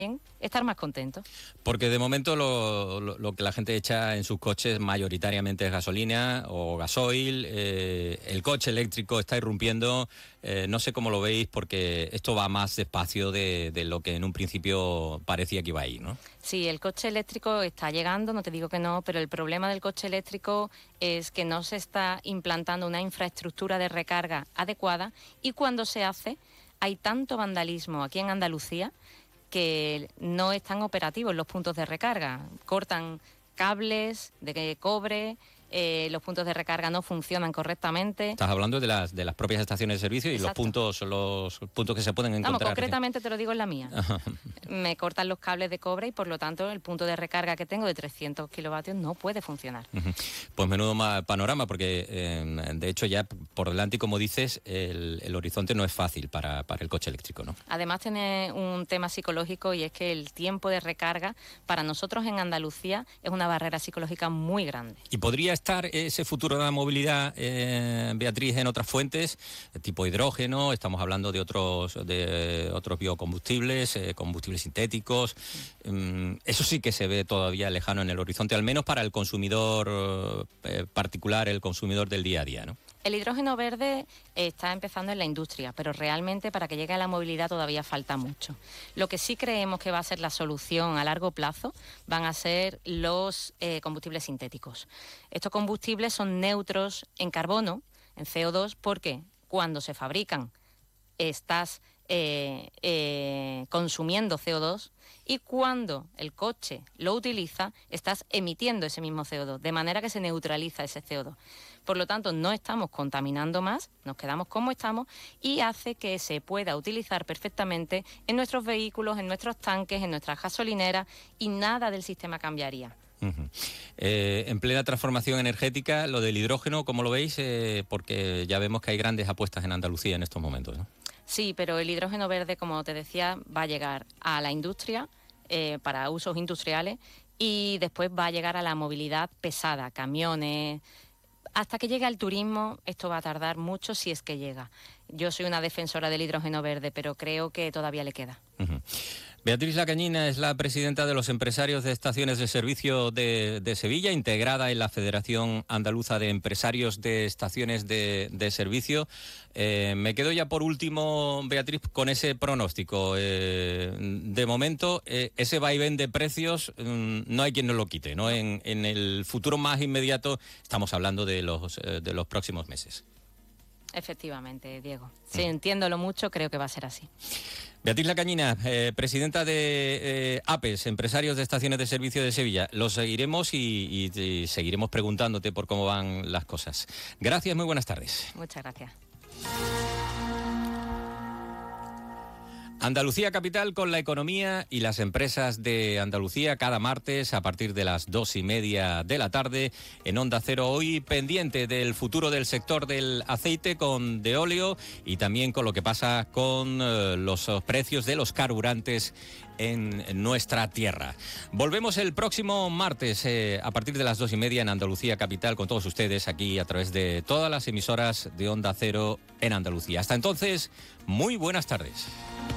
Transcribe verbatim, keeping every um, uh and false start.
estar más contentos. Porque de momento lo, lo, lo que la gente echa en sus coches mayoritariamente es gasolina o gasoil. Eh, el coche eléctrico está irrumpiendo. Eh, no sé cómo lo veis, porque esto va más despacio de, de lo que en un principio parecía que iba a ir, ¿no? Sí, el coche eléctrico está llegando, no te digo que no, pero el problema del coche eléctrico es que no se está implantando una infraestructura de recarga adecuada, y cuando se hace hay tanto vandalismo aquí en Andalucía que no están operativos los puntos de recarga. Cortan cables de cobre, eh, los puntos de recarga no funcionan correctamente. Estás hablando de las de las propias estaciones de servicio. Exacto. Y los puntos los puntos que se pueden encontrar. Vamos, concretamente te lo digo en la mía. Me cortan los cables de cobre y por lo tanto el punto de recarga que tengo de trescientos kilovatios no puede funcionar. Uh-huh. Pues menudo panorama, porque eh, de hecho ya por delante, como dices, el, el horizonte no es fácil para, para el coche eléctrico, ¿no? Además tiene un tema psicológico, y es que el tiempo de recarga para nosotros en Andalucía es una barrera psicológica muy grande. ¿Y podría estar ese futuro de la movilidad, eh, Beatriz, en otras fuentes, tipo hidrógeno? Estamos hablando de otros de otros biocombustibles, eh, combustibles sintéticos. Um, eso sí que se ve todavía lejano en el horizonte, al menos para el consumidor eh, particular, el consumidor del día a día, ¿no? El hidrógeno verde está empezando en la industria, pero realmente para que llegue a la movilidad todavía falta mucho. Lo que sí creemos que va a ser la solución a largo plazo van a ser los eh, combustibles sintéticos. Estos combustibles son neutros en carbono, en C O dos, porque cuando se fabrican estás eh, eh, consumiendo C O dos, y cuando el coche lo utiliza estás emitiendo ese mismo C O dos, de manera que se neutraliza ese C O dos. Por lo tanto, no estamos contaminando más, nos quedamos como estamos, y hace que se pueda utilizar perfectamente en nuestros vehículos, en nuestros tanques, en nuestras gasolineras, y nada del sistema cambiaría. Uh-huh. Eh, en plena transformación energética, lo del hidrógeno, ¿cómo lo veis? Eh, porque ya vemos que hay grandes apuestas en Andalucía en estos momentos, ¿no? Sí, pero el hidrógeno verde, como te decía, va a llegar a la industria eh, para usos industriales, y después va a llegar a la movilidad pesada, camiones. Hasta que llegue al turismo, esto va a tardar mucho, si es que llega. Yo soy una defensora del hidrógeno verde, pero creo que todavía le queda. Uh-huh. Beatriz Lacañina es la presidenta de los empresarios de estaciones de servicio de, de Sevilla, integrada en la Federación Andaluza de Empresarios de Estaciones de, de Servicio. Eh, me quedo ya por último, Beatriz, con ese pronóstico. Eh, de momento, eh, ese vaivén de precios mm, no hay quien nos lo quite, ¿no? En, en el futuro más inmediato estamos hablando de los, eh, de los próximos meses. Efectivamente, Diego. Sí, entiéndolo mucho, creo que va a ser así. Beatriz Lacañina, eh, presidenta de eh, APES, Empresarios de Estaciones de Servicio de Sevilla. Lo seguiremos y, y, y seguiremos preguntándote por cómo van las cosas. Gracias, muy buenas tardes. Muchas gracias. Andalucía Capital con la economía y las empresas de Andalucía cada martes a partir de las dos y media de la tarde en Onda Cero. Hoy pendiente del futuro del sector del aceite con de óleo y también con lo que pasa con uh, los uh, precios de los carburantes en, en nuestra tierra. Volvemos el próximo martes eh, a partir de las dos y media en Andalucía Capital con todos ustedes aquí a través de todas las emisoras de Onda Cero en Andalucía. Hasta entonces, muy buenas tardes.